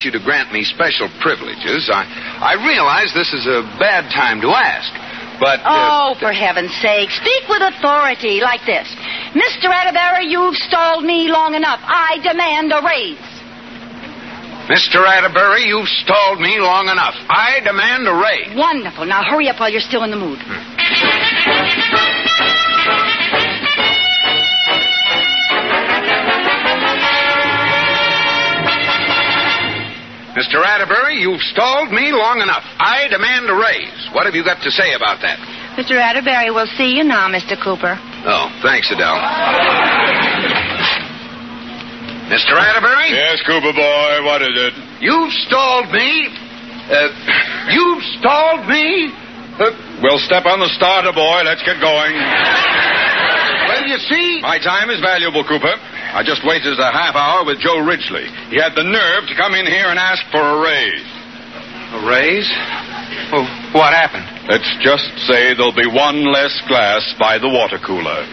you to grant me special privileges. I realize this is a bad time to ask, but... for heaven's sake, speak with authority like this. Mr. Atterbury, you've stalled me long enough. I demand a raise. Mr. Atterbury, you've stalled me long enough. I demand a raise. Wonderful. Now hurry up while you're still in the mood. Mr. Atterbury, you've stalled me long enough. I demand a raise. What have you got to say about that? Mr. Atterbury will see you now, Mr. Cooper. Oh, thanks, Adele. Mr. Atterbury? Yes, Cooper boy, what is it? You've stalled me. You've stalled me. We'll step on the starter, boy. Let's get going. Well, you see... My time is valuable, Cooper. I just wasted a half hour with Joe Ridgely. He had the nerve to come in here and ask for a raise. A raise? Well, what happened? Let's just say there'll be one less glass by the water cooler.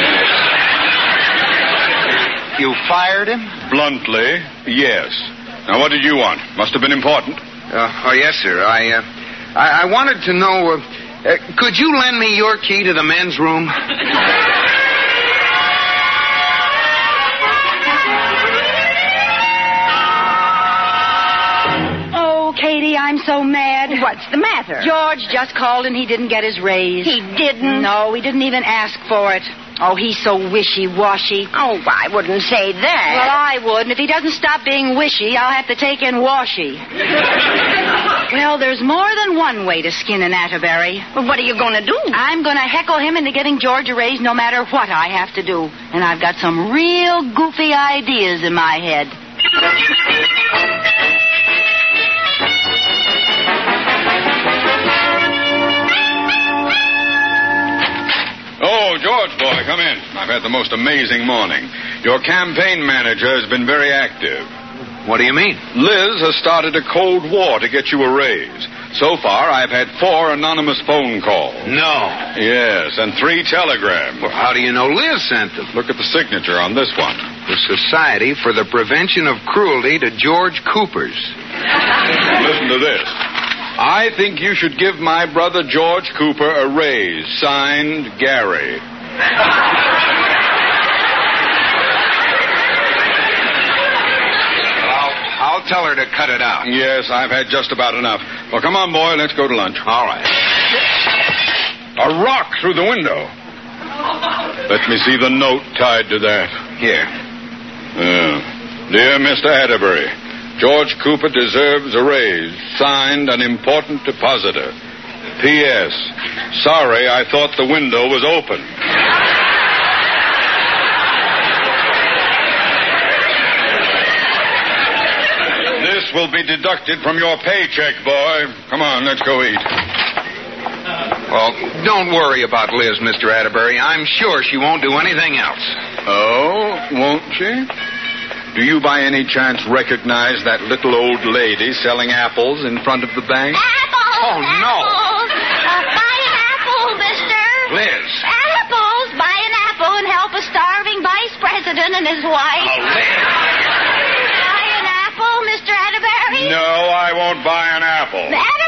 You fired him? Bluntly, yes. Now, what did you want? Must have been important. Yes, sir. I wanted to know, could you lend me your key to the men's room? Katie, I'm so mad. What's the matter? George just called and he didn't get his raise. He didn't? No, he didn't even ask for it. Oh, he's so wishy-washy. Oh, I wouldn't say that. Well, I would, and if he doesn't stop being wishy, I'll have to take in washy. Well, there's more than one way to skin an Atterbury. Well, what are you going to do? I'm going to heckle him into getting George a raise no matter what I have to do. And I've got some real goofy ideas in my head. Oh, George, boy, come in. I've had the most amazing morning. Your campaign manager has been very active. What do you mean? Liz has started a cold war to get you a raise. So far, I've had 4 anonymous phone calls. No. Yes, and 3 telegrams. Well, how do you know Liz sent them? Look at the signature on this one. The Society for the Prevention of Cruelty to George Coopers. Listen to this. I think you should give my brother George Cooper a raise. Signed, Gary. I'll tell her to cut it out. Yes, I've had just about enough. Well, come on, boy. Let's go to lunch. All right. A rock through the window. Let me see the note tied to that. Here. Dear Mr. Atterbury, George Cooper deserves a raise. Signed, an important depositor. P.S. Sorry, I thought the window was open. This will be deducted from your paycheck, boy. Come on, let's go eat. Well, don't worry about Liz, Mr. Atterbury. I'm sure she won't do anything else. Oh, won't she? Do you by any chance recognize that little old lady selling apples in front of the bank? Apples! Oh, no. Apples. Buy an apple, mister. Liz. Apples. Buy an apple and help a starving vice president and his wife. Oh, Liz. Buy an apple, Mr. Atterbury. No, I won't buy an apple.